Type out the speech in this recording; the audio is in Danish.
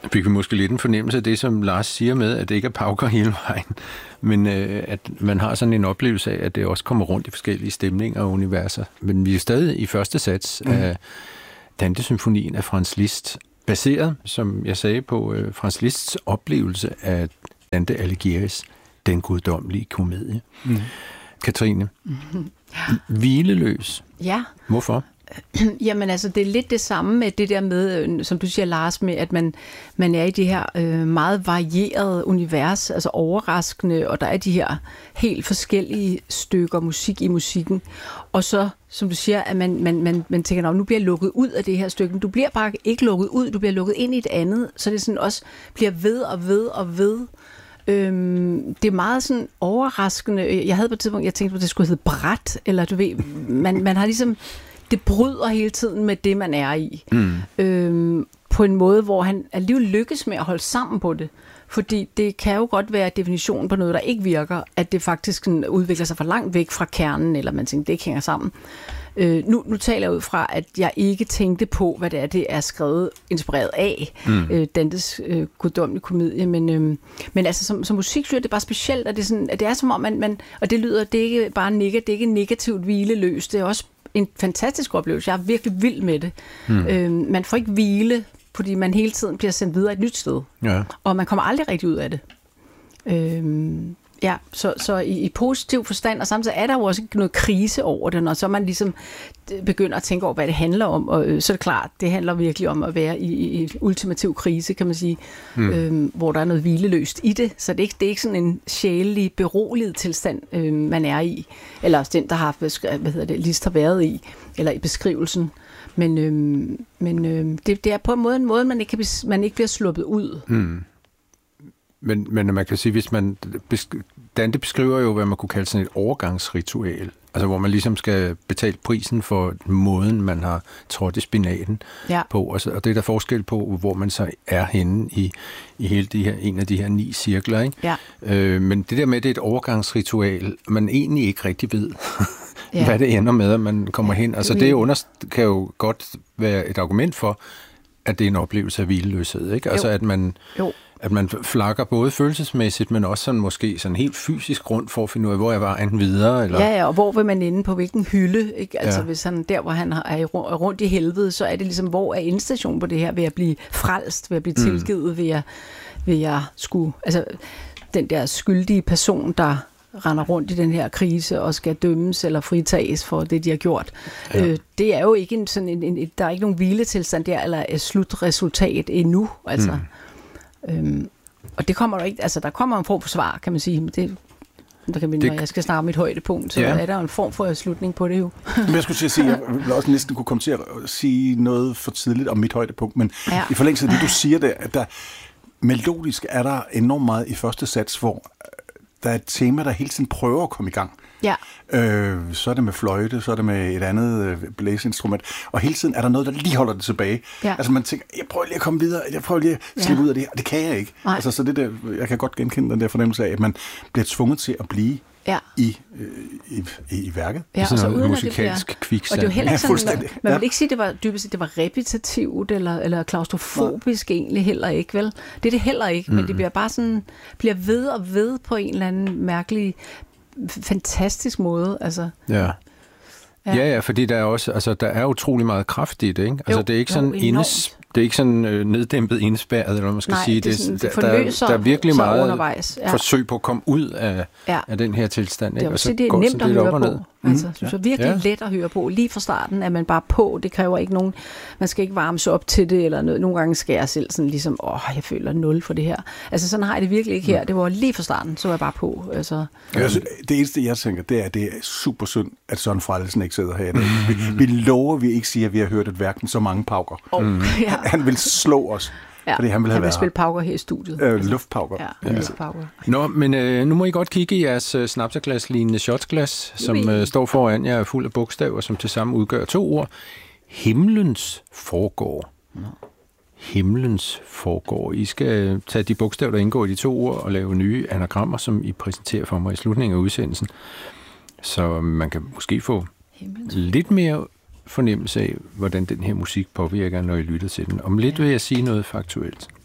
fik vi måske lidt en fornemmelse af det, som Lars siger med, at det ikke er pauker hele vejen, men at man har sådan en oplevelse af, at det også kommer rundt i forskellige stemninger og universer. Men vi er stadig i første sats af Dante-symfonien af Franz Liszt, baseret, som jeg sagde, på Franz Liszts oplevelse af Dante Alighieri's Den guddommelige komedie. Katrine, hvileløs. Ja. Hvorfor? Jamen altså, det er lidt det samme med det der med, som du siger, Lars, med at man er i det her meget varierede univers, altså overraskende, og der er de her helt forskellige stykker musik i musikken. Og så, som du siger, at man tænker, nu bliver jeg lukket ud af det her stykke, men du bliver bare ikke lukket ud, du bliver lukket ind i et andet, så det sådan også bliver ved og ved og ved. Det er meget sådan overraskende. Jeg havde på et tidspunkt, jeg tænkte, at det skulle hedde bræt, eller du ved, man har ligesom, det bryder hele tiden med det, man er i. På en måde, hvor han alligevel lykkes med at holde sammen på det. Fordi det kan jo godt være definitionen på noget, der ikke virker, at det faktisk sådan udvikler sig for langt væk fra kernen, eller man tænker, det ikke hænger sammen. Nu taler jeg ud fra, at jeg ikke tænkte på, hvad det er skrevet inspireret af, Dantes guddommelige komedie, men altså som musik, synes jeg, det er bare specielt, at det er som om, man og det lyder, det er ikke bare det er ikke negativt hvileløst, det er også en fantastisk oplevelse. Jeg er virkelig vild med det. Man får ikke hvile, fordi man hele tiden bliver sendt videre et nyt sted. Ja. Og man kommer aldrig rigtig ud af det. Ja, så i positiv forstand, og samtidig er der jo også noget krise over det, når så man ligesom begynder at tænke over, hvad det handler om, og så er det klart, det handler virkelig om at være i ultimativ krise, kan man sige, hvor der er noget hvileløst i det, så det er ikke sådan en sjælelig, beroliget tilstand, man er i, eller den, der har, Liszt har været i, eller i beskrivelsen, men det er på en måde, man ikke bliver sluppet ud. Men man kan sige, hvis man Dante beskriver jo, hvad man kunne kalde sådan et overgangsritual, altså hvor man ligesom skal betale prisen for måden, man har trådt i spinaten på, og det er der forskel på, hvor man så er henne i hele en af de her 9 cirkler, ikke? Ja. Men det der med, det er et overgangsritual, man egentlig ikke rigtig ved, hvad det ender med, at man kommer hen. Altså det kan jo godt være et argument for, at det er en oplevelse af hvileløshed, ikke? Altså at man flakker både følelsesmæssigt, men også sådan måske sådan helt fysisk rundt for at finde ud af, hvor jeg var enten videre. Eller... Ja, og hvor vil man ende på hvilken hylde? Ikke? Altså hvis han der, hvor han er rundt i helvede, så er det ligesom, hvor er endstationen på det her? Vil jeg blive frelst? Vil jeg blive tilgivet? Vil jeg skulle... Altså den der skyldige person, der render rundt i den her krise og skal dømmes eller fritages for det, de har gjort. Ja. Det er jo ikke der er ikke nogen hviletilstand der, eller et slutresultat endnu, altså. Og det kommer der ikke, altså der kommer en form for svar, kan man sige. Når jeg skal snakke om et højdepunkt, så er der en form for slutning på det jo. Men jeg skulle til at sige, jeg vil også næsten kunne komme til at sige noget for tidligt om mit højdepunkt, men i forlængelse af det, du siger der, at der melodisk er der enormt meget i første sats, hvor der er et tema, der hele tiden prøver at komme i gang. Ja. Så er det med fløjte, så er det med et andet blæseinstrument, og hele tiden er der noget, der lige holder det tilbage. Ja. Altså man tænker, jeg prøver lige at komme videre, jeg prøver lige at slippe ud af det her, og det kan jeg ikke. Altså, så det der, jeg kan godt genkende den der fornemmelse af, at man bliver tvunget til at blive i værket. Ja, sådan noget musikalsk kviksand. Og det er jo heller ikke sådan, man vil ikke sige, at det var dybest set, det var repetitivt eller klaustrofobisk egentlig heller ikke, vel? Det er det heller ikke, men det bliver bare sådan, bliver ved og ved på en eller anden mærkelig, fantastisk måde, altså. Ja, fordi der er også, altså der er utrolig meget kraft i det, ikke? Altså det er ikke sådan det er ikke sådan neddæmpet indspærret, eller hvad man skal sige. Der er virkelig meget forsøg på at komme ud af den her tilstand, ikke? Det er nemt at høre på. Altså, synes jeg virkelig let at høre på. Lige fra starten er man bare på. Det kræver ikke nogen... Man skal ikke varme sig op til det, eller noget. Nogle gange skal jeg selv sådan ligesom, jeg føler 0 for det her. Altså, sådan har jeg det virkelig ikke her. Det var lige fra starten, så var jeg bare på. Altså. Det eneste, jeg tænker, det er, at det er super synd, at Søren Frellesen ikke sidder her. Vi lover, vi ikke siger, at vi har hørt et værk med så mange pauker. Han vil slå os. Ja, fordi han vil spille pauker her i studiet. Luftpauker. Luftpauker. Nå, men nu må I godt kigge i jeres snapseglas-lignende shotsglas, som står foran jer fuld af bogstaver, som tilsammen udgør 2 ord. Himlens forgår. Himlens forgår. I skal tage de bogstaver, der indgår i de 2 ord, og lave nye anagrammer, som I præsenterer for mig i slutningen af udsendelsen. Så man kan måske få lidt mere fornemmelse af, hvordan den her musik påvirker, når I lytter til den. Om lidt vil jeg sige noget faktuelt.